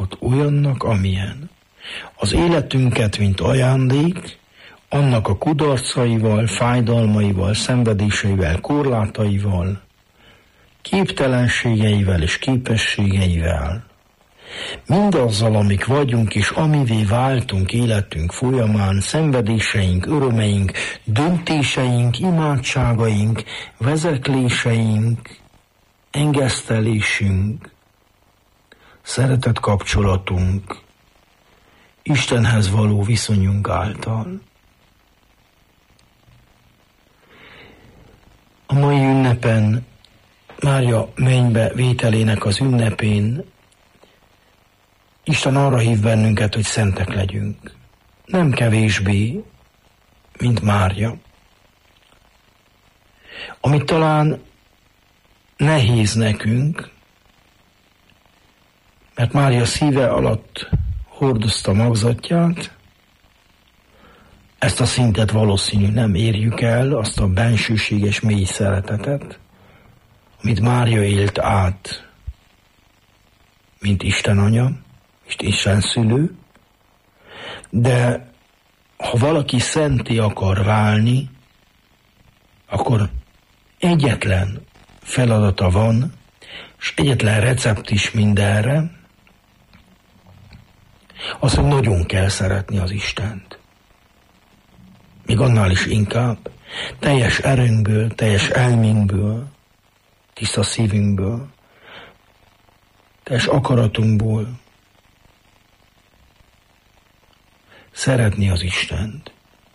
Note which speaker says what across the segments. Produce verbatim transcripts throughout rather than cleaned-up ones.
Speaker 1: világot olyannak, amilyen. Az életünket, mint ajándék, annak a kudarcaival, fájdalmaival, szenvedéseivel, korlátaival, képtelenségeivel és képességeivel, mindazzal, amik vagyunk és amivé váltunk életünk folyamán, szenvedéseink, örömeink, döntéseink, imádságaink, vezekléseink, engesztelésünk, szeretet kapcsolatunk, Istenhez való viszonyunk által. A mai ünnepen, Mária mennybe vételének az ünnepén Isten arra hív bennünket, hogy szentek legyünk. Nem kevésbé, mint Mária. Amit talán nehéz nekünk, mert Mária szíve alatt hordozta magzatját, ezt a szintet valószínű nem érjük el, azt a bensőséges mély szeretetet, amit Mária élt át, mint Isten anya, és Isten szülő, de ha valaki szenté akar válni, akkor egyetlen feladata van, és egyetlen recept is mindenre, az, hogy nagyon kell szeretni az Istent. Még annál is inkább, teljes erőnkből, teljes elménkből, tiszta szívünkből, teljes akaratunkból szeretni az Istent.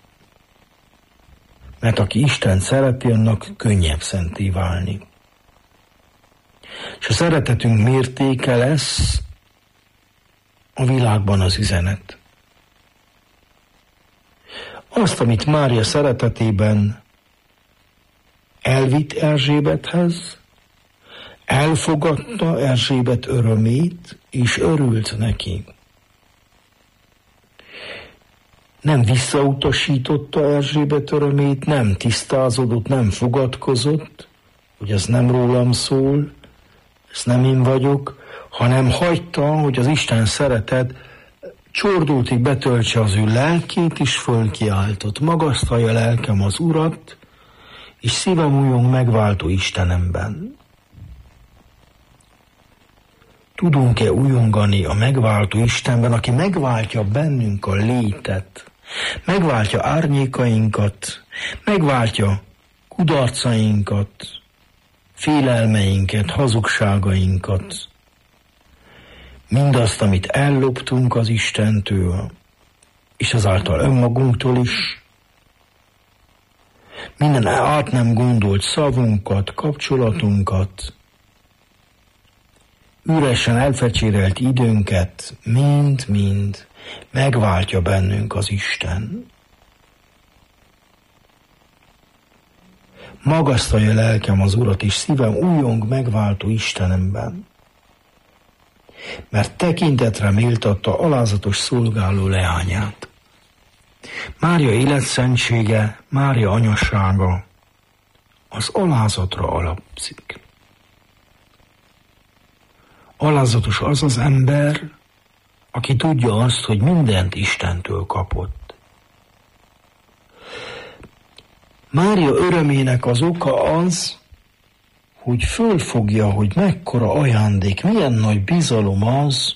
Speaker 1: Mert aki Istent szereti, annak könnyebb szenté válni. És a szeretetünk mértéke lesz a világban az üzenet. Azt, amit Mária szeretetében elvitt Erzsébethez, elfogadta Erzsébet örömét, és örült neki. Nem visszautasította Erzsébet örömét, nem tisztázódott, nem fogadkozott, hogy ez nem rólam szól, ez nem én vagyok, hanem hagyta, hogy az Isten szeretet csordultig betöltse az ő lelkét, és fölkiáltott. Magasztalja lelkem az Urat, és szívem újong megváltó Istenemben. Tudunk-e újongani a megváltó Istenben, aki megváltja bennünk a létet, megváltja árnyékainkat, megváltja kudarcainkat, félelmeinket, hazugságainkat, mindazt, amit elloptunk az Istentől, és azáltal önmagunktól is, minden át nem gondolt szavunkat, kapcsolatunkat, üresen elfecsérelt időnket, mind-mind megváltja bennünk az Isten. Magasztalja lelkem az Urat, és szívem újong megváltó Istenemben, mert tekintetre méltatta alázatos szolgáló leányát. Mária életszentsége, Mária anyasága az alázatra alapszik. Alázatos az az ember, aki tudja azt, hogy mindent Istentől kapott. Mária örömének az oka az, hogy fölfogja, hogy mekkora ajándék, milyen nagy bizalom az,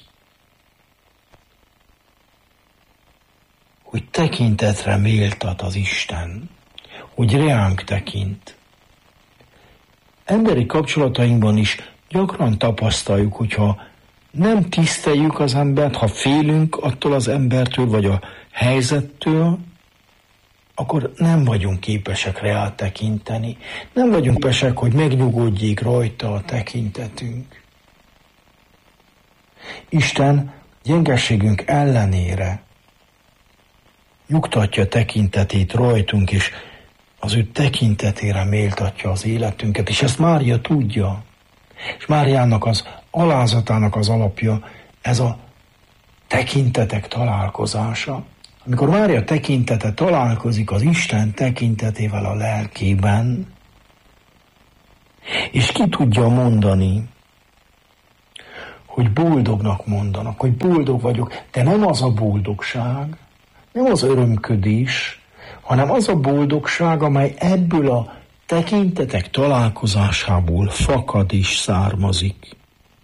Speaker 1: hogy tekintetre méltat az Isten, hogy reánk tekint. Emberi kapcsolatainkban is gyakran tapasztaljuk, hogyha nem tiszteljük az embert, ha félünk attól az embertől, vagy a helyzettől, akkor nem vagyunk képesek rá tekinteni. Nem vagyunk képesek, hogy megnyugodjék rajta a tekintetünk. Isten gyengeségünk ellenére nyugtatja tekintetét rajtunk, és az ő tekintetére méltatja az életünket, és ezt Mária tudja. És Máriának az alázatának az alapja ez a tekintetek találkozása. Amikor Mária tekintete találkozik az Isten tekintetével a lelkében, és ki tudja mondani, hogy boldognak mondanak, hogy boldog vagyok, de nem az a boldogság, nem az örömködés, hanem az a boldogság, amely ebből a tekintetek találkozásából fakad és származik.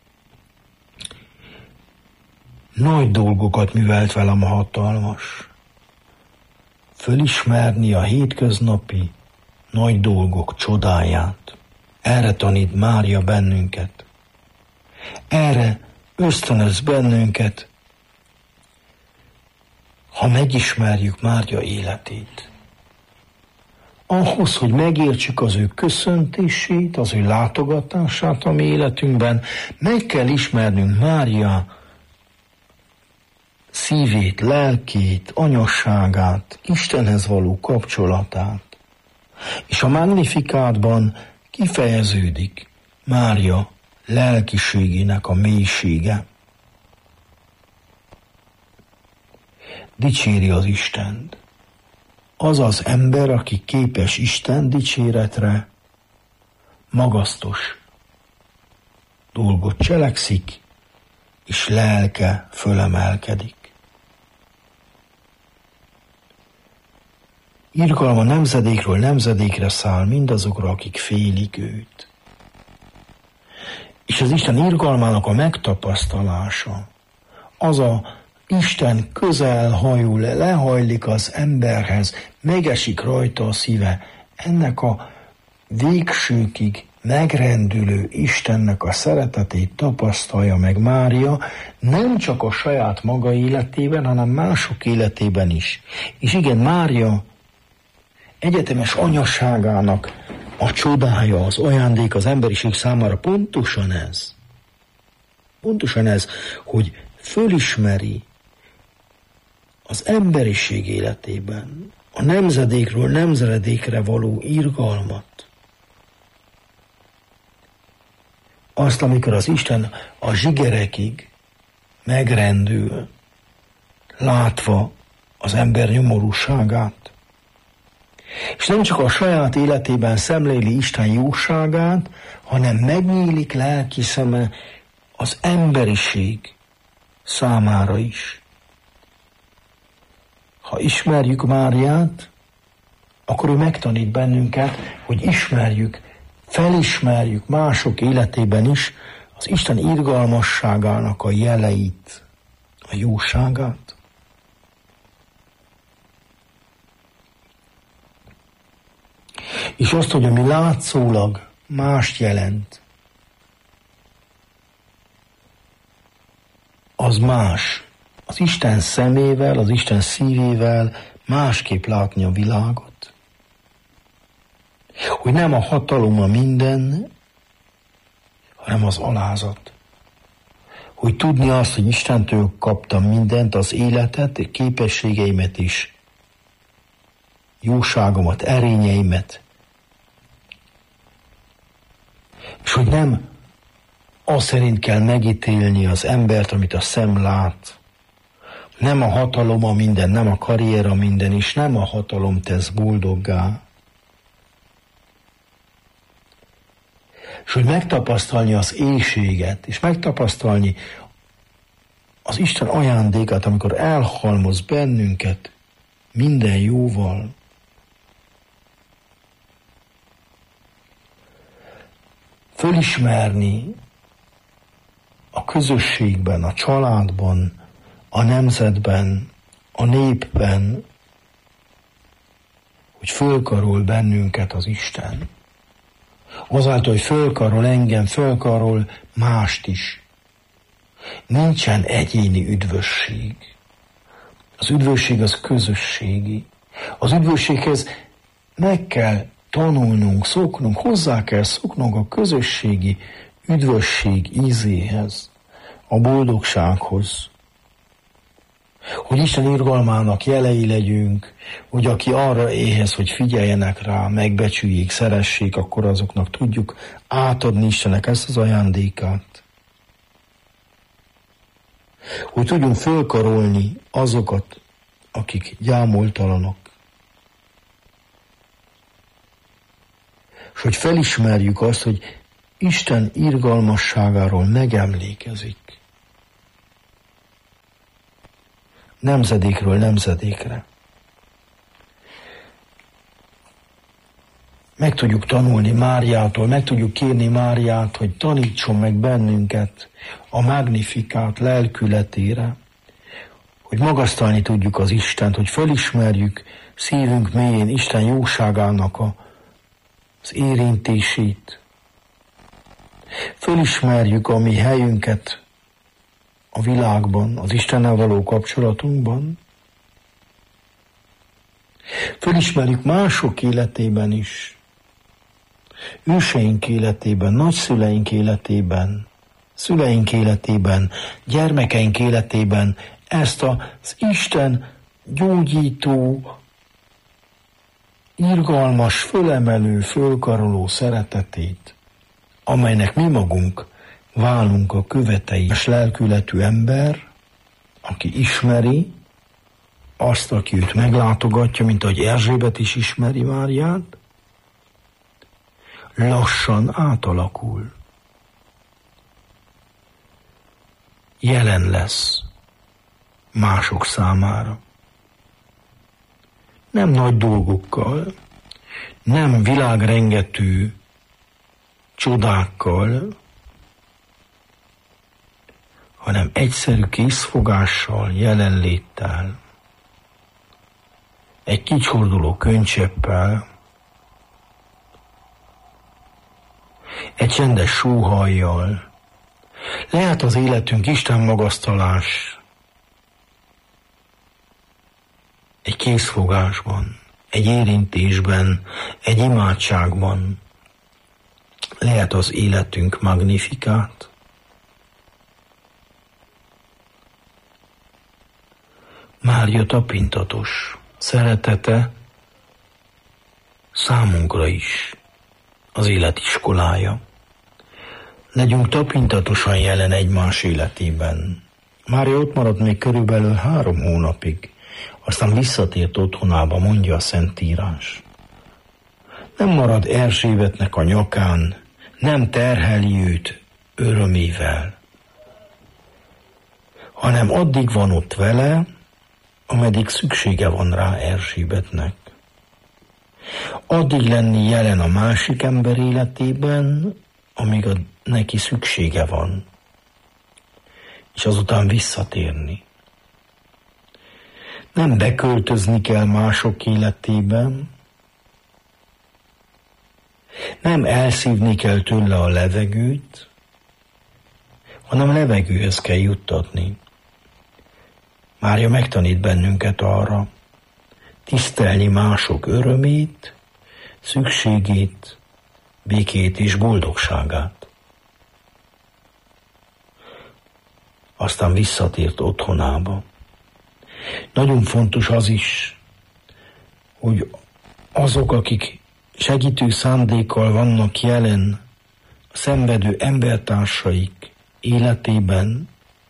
Speaker 1: Nagy dolgokat művelt velem a hatalmas. Fölismerni a hétköznapi nagy dolgok csodáját. Erre tanít Mária bennünket. Erre ösztönöz bennünket, ha megismerjük Mária életét. Ahhoz, hogy megértsük az ő köszöntését, az ő látogatását a mi életünkben, meg kell ismernünk Mária szívét, lelkét, anyasságát, Istenhez való kapcsolatát. És a Magnifikátban kifejeződik Mária lelkiségének a mélysége. Dicséri az Istent. Az az ember, aki képes Isten dicséretre, magasztos dolgot cselekszik, és lelke fölemelkedik. Irgalma nemzedékről nemzedékre száll mindazokra, akik félik őt. És az Isten irgalmának a megtapasztalása, az a Isten közel hajul, lehajlik az emberhez, megesik rajta a szíve. Ennek a végsőkig megrendülő Istennek a szeretetét tapasztalja meg Mária, nem csak a saját maga életében, hanem mások életében is. És igen, Mária egyetemes anyaságának a csodája, az ajándék az emberiség számára pontosan ez. Pontosan ez, hogy fölismeri az emberiség életében a nemzedékről nemzedékre való irgalmat. Azt, amikor az Isten a zsigerekig megrendül, látva az ember nyomorúságát. És nem csak a saját életében szemléli Isten jóságát, hanem megnyílik lelki szeme az emberiség számára is. Ha ismerjük Máriát, akkor ő megtanít bennünket, hogy ismerjük, felismerjük mások életében is az Isten irgalmasságának a jeleit, a jóságát. És azt, hogy ami látszólag mást jelent, az más. Az Isten szemével, az Isten szívével másképp látni a világot. Hogy nem a hatalom a minden, hanem az alázat. Hogy tudni azt, hogy Istentől kaptam mindent, az életet, képességeimet is, jóságomat, erényeimet. És hogy nem az szerint kell megítélni az embert, amit a szem lát. Nem a hatalom a minden, nem a karrier a minden, és nem a hatalom tesz boldoggá. És hogy megtapasztalni az éhséget, és megtapasztalni az Isten ajándékát, amikor elhalmoz bennünket minden jóval. Fölismerni a közösségben, a családban, a nemzetben, a népben, hogy fölkarol bennünket az Isten. Azáltal, hogy fölkarol engem, fölkarol mást is. Nincsen egyéni üdvösség. Az üdvösség az közösségi. Az üdvösséghez meg kell tanulnunk, szoknunk, hozzá kell szoknunk a közösségi üdvösség ízéhez, a boldogsághoz. Hogy Isten irgalmának jelei legyünk, hogy aki arra éhez, hogy figyeljenek rá, megbecsüljék, szeressék, akkor azoknak tudjuk átadni Istennek ezt az ajándékát. Hogy tudjunk fölkarolni azokat, akik gyámoltalanok. És hogy felismerjük azt, hogy Isten irgalmasságáról megemlékezik. nemzedékről nemzedékre. Meg tudjuk tanulni Máriától, meg tudjuk kérni Máriát, hogy tanítson meg bennünket a Magnifikát lelkületére, hogy magasztalni tudjuk az Istent, hogy felismerjük szívünk mélyén Isten jóságának a, az érintését. Felismerjük a mi helyünket a világban, az Istennel való kapcsolatunkban. Felismerjük mások életében is, őseink életében, nagyszüleink életében, szüleink életében, gyermekeink életében ezt az Isten gyógyító, irgalmas, fölemelő, fölkaroló szeretetét, amelynek mi magunk válunk a követei. És lelkületű ember, aki ismeri azt, aki őt meglátogatja, mint ahogy Erzsébet is ismeri Máriát, lassan átalakul. Jelen lesz mások számára. Nem nagy dolgokkal, nem világrengető csodákkal, hanem egyszerű készfogással, jelenléttel, egy kicsorduló könycseppel, egy csendes sóhajjal. Lehet az életünk Isten magasztalás egy készfogásban, egy érintésben, egy imádságban. Lehet az életünk Magnifikát. Mária tapintatos szeretete számunkra is az élet iskolája. Legyünk tapintatosan jelen egymás életében. Mária ott maradt még körülbelül három hónapig, aztán visszatért otthonába, mondja a Szentírás. Nem marad Erzsébetnek a nyakán, nem terheli őt örömével, hanem addig van ott vele, ameddig szüksége van rá Erzsébetnek. Addig lenni jelen a másik ember életében, amíg a, neki szüksége van, és azután visszatérni. Nem beköltözni kell mások életében, nem elszívni kell tőle a levegőt, hanem levegőhöz kell juttatni. Mária megtanít bennünket arra, tisztelni mások örömét, szükségét, békét és boldogságát. Aztán visszatért otthonába. Nagyon fontos az is, hogy azok, akik segítő szándékkal vannak jelen a szenvedő embertársaik életében,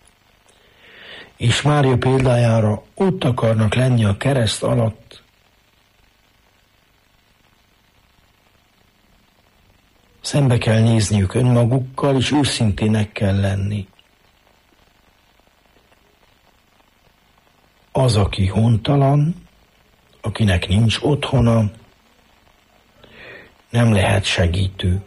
Speaker 1: és Mária példájára ott akarnak lenni a kereszt alatt, szembe kell nézniük önmagukkal, és őszintének kell lenni. Az, aki hontalan, akinek nincs otthona, nem lehet segítő.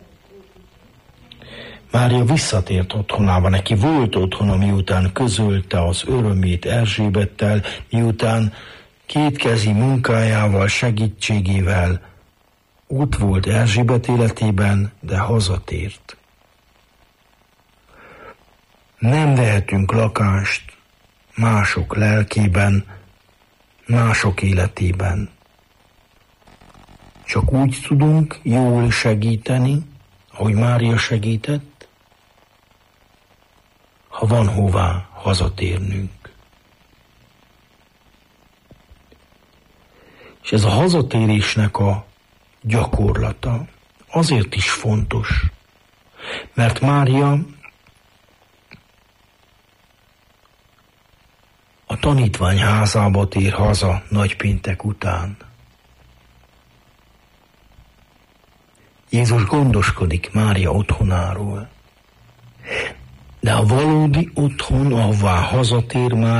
Speaker 1: Mária visszatért otthonába, neki volt otthona, miután közölte az örömét Erzsébettel, miután kétkezi munkájával, segítségével ott volt Erzsébet életében, de hazatért. Nem vehetünk lakást mások lelkében, mások életében. Csak úgy tudunk jól segíteni, ahogy Mária segített, ha van hová hazatérnünk. És ez a hazatérésnek a gyakorlata azért is fontos, mert Mária a tanítvány házába tér haza nagypéntek után. Jézus gondoskodik Mária otthonáról, de a valódi otthon, ahová hazatér Mária,